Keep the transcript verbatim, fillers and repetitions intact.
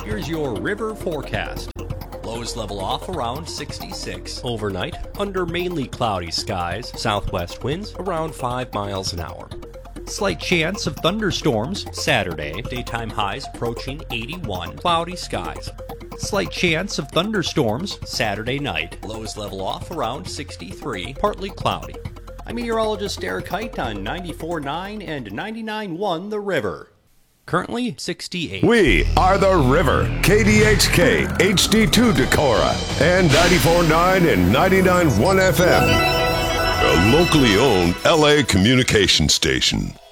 Here's your river forecast. Lows level off around sixty-six. Overnight, under mainly cloudy skies, southwest winds around five miles an hour. Slight chance of thunderstorms Saturday, daytime highs approaching eighty-one, cloudy skies. Slight chance of thunderstorms Saturday night. Lows level off around sixty-three. Partly cloudy. I'm meteorologist Derek Height on ninety-four point nine and ninety-nine point one The River. Currently sixty-eight. We are The River, K D H K, H D two Decorah, and ninety-four point nine and ninety-nine point one F M. A locally owned L A communication station.